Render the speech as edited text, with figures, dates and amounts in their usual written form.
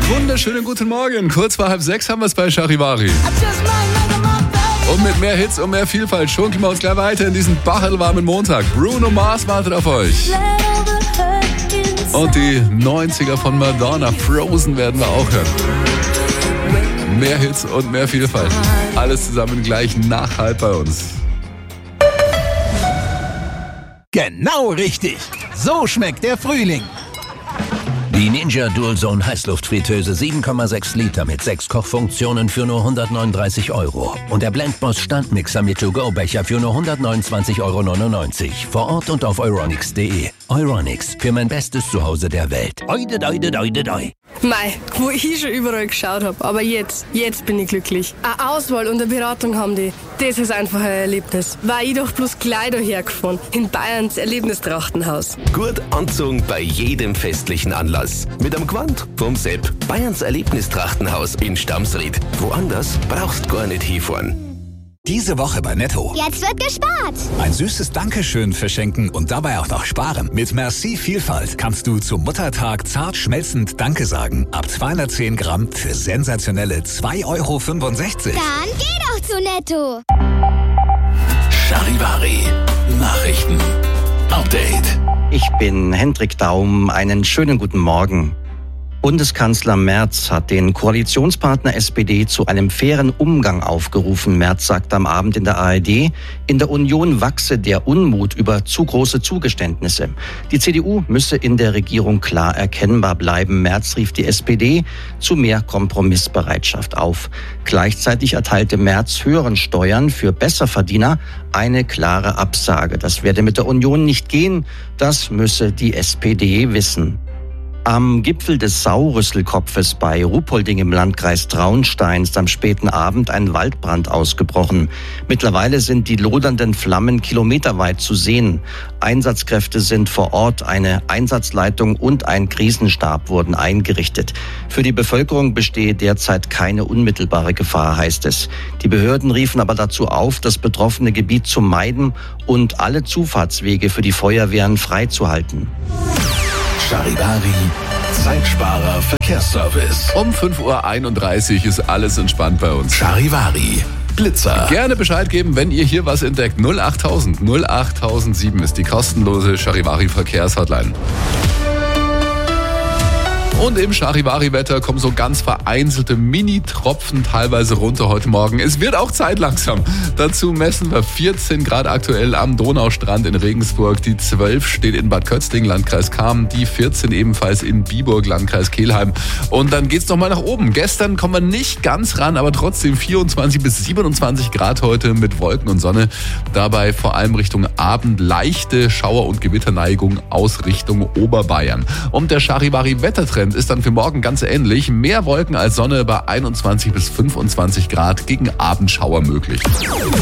Wunderschönen guten Morgen. Kurz vor 5:30 haben wir es bei Charivari. Und mit mehr Hits und mehr Vielfalt schunkeln wir uns gleich weiter in diesen bachelwarmen Montag. Bruno Mars wartet auf euch. Und die 90er von Madonna, Frozen, werden wir auch hören. Mehr Hits und mehr Vielfalt. Alles zusammen gleich nach 5 bei uns. Genau richtig. So schmeckt der Frühling. Die Ninja Dualzone Heißluftfritteuse 7,6 Liter mit 6 Kochfunktionen für nur 139 €. Und der Blendboss Standmixer mit To-Go-Becher für nur 129,99 €. Vor Ort und auf euronics.de. Euronics, für mein bestes Zuhause der Welt. Oide, doide, doide, doi. Mei, wo ich schon überall geschaut habe. Aber jetzt bin ich glücklich. Eine Auswahl und eine Beratung haben die. Das ist einfach ein Erlebnis. War ich doch bloß gleich dahergefahren. In Bayerns Erlebnistrachtenhaus. Gut angezogen bei jedem festlichen Anlass. Mit einem Gewand vom Sepp. Bayerns Erlebnistrachtenhaus in Stamsried. Woanders brauchst gar nicht hinfahren. Diese Woche bei Netto. Jetzt wird gespart. Ein süßes Dankeschön verschenken und dabei auch noch sparen. Mit Merci Vielfalt kannst du zum Muttertag zart schmelzend Danke sagen. Ab 210 Gramm für sensationelle 2,65 €. Dann geh doch zu Netto. Charivari. Nachrichten. Update. Ich bin Hendrik Daum. Einen schönen guten Morgen. Bundeskanzler Merz hat den Koalitionspartner SPD zu einem fairen Umgang aufgerufen. Merz sagte am Abend in der ARD, in der Union wachse der Unmut über zu große Zugeständnisse. Die CDU müsse in der Regierung klar erkennbar bleiben. Merz rief die SPD zu mehr Kompromissbereitschaft auf. Gleichzeitig erteilte Merz höheren Steuern für Besserverdiener eine klare Absage. Das werde mit der Union nicht gehen, das müsse die SPD wissen. Am Gipfel des Saurüsselkopfes bei Ruhpolding im Landkreis Traunstein ist am späten Abend ein Waldbrand ausgebrochen. Mittlerweile sind die lodernden Flammen kilometerweit zu sehen. Einsatzkräfte sind vor Ort, eine Einsatzleitung und ein Krisenstab wurden eingerichtet. Für die Bevölkerung bestehe derzeit keine unmittelbare Gefahr, heißt es. Die Behörden riefen aber dazu auf, das betroffene Gebiet zu meiden und alle Zufahrtswege für die Feuerwehren freizuhalten. Charivari, Zeitsparer Verkehrsservice. Um 5:31 Uhr ist alles entspannt bei uns. Charivari, Blitzer. Gerne Bescheid geben, wenn ihr hier was entdeckt. 08000 08007 ist die kostenlose Charivari Verkehrshotline. Und im Charivari-Wetter kommen so ganz vereinzelte Mini-Tropfen teilweise runter heute Morgen. Es wird auch Zeit langsam. Dazu messen wir 14 Grad aktuell am Donaustrand in Regensburg. Die 12 steht in Bad Kötzting, Landkreis Cham. Die 14 ebenfalls in Biburg, Landkreis Kelheim. Und dann geht's nochmal nach oben. Gestern kommen wir nicht ganz ran, aber trotzdem 24 bis 27 Grad heute mit Wolken und Sonne. Dabei vor allem Richtung Abend leichte Schauer- und Gewitterneigung aus Richtung Oberbayern. Und der Charivari-Wettertrend ist dann für morgen ganz ähnlich. Mehr Wolken als Sonne bei 21 bis 25 Grad, gegen Abendschauer möglich.